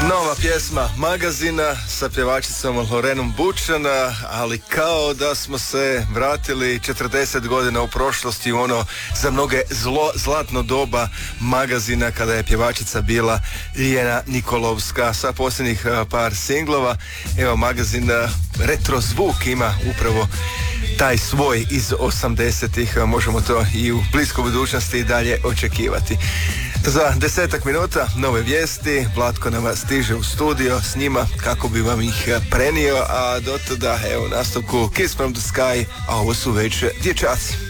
Nova pjesma Magazina sa pjevačicom Lorenom Bučana, ali kao da smo se vratili 40 godina u prošlosti, u ono za mnoge zlatno doba Magazina, kada je pjevačica bila Ljiljana Nikolovska. Sa posljednjih par singlova, evo Magazin retro zvuk ima upravo taj svoj iz 80-ih, možemo to i u bliskoj budućnosti i dalje očekivati. Za 10 minuta nove vijesti, Vlatko nam stiže u studio s njima kako bi vam ih prenio, a do tada evo nastavku Kiss from the Sky, a ovo su već dječaci.